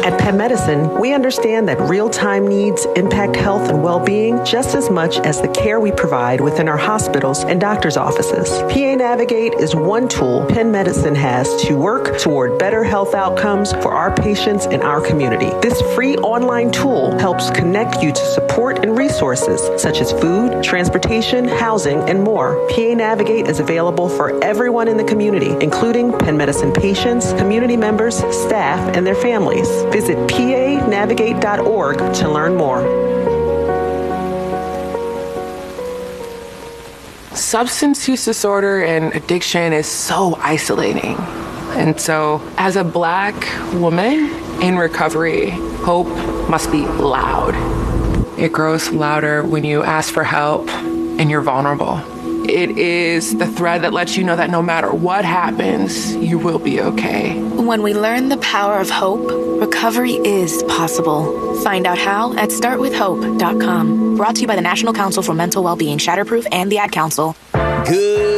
At Penn Medicine, we understand that real-time needs impact health and well-being just as much as the care we provide within our hospitals and doctors' offices. PA Navigate is one tool Penn Medicine has to work toward better health outcomes for our patients and our community. This free online tool helps connect you to support and resources such as food, transportation, housing, and more. PA Navigate is available for everyone in the community, including Penn Medicine patients, community members, staff, and their families. Visit panavigate.org to learn more. Substance use disorder and addiction is so isolating. And so, as a Black woman in recovery, hope must be loud. It grows louder when you ask for help and you're vulnerable. It is the thread that lets you know that no matter what happens, you will be okay. When we learn the power of hope, recovery is possible. Find out how at startwithhope.com. Brought to you by the National Council for Mental Wellbeing, Shatterproof, and the Ad Council. Good